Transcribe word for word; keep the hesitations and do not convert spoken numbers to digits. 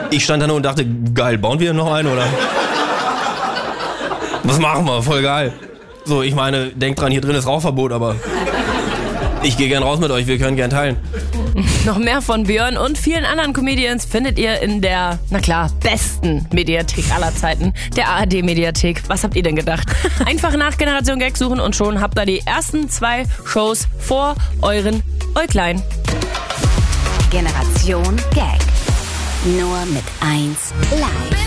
Ich stand da nur und dachte, geil, bauen wir noch einen, oder? Was machen wir? Voll geil. So, ich meine, denkt dran, hier drin ist Rauchverbot, aber ich gehe gern raus mit euch, wir können gern teilen. Noch mehr von Björn und vielen anderen Comedians findet ihr in der, na klar, besten Mediathek aller Zeiten, der A R D-Mediathek. Was habt ihr denn gedacht? Einfach nach Generation Gag suchen und schon habt ihr die ersten zwei Shows vor euren Äuglein. Generation Gag. Nur mit eins live.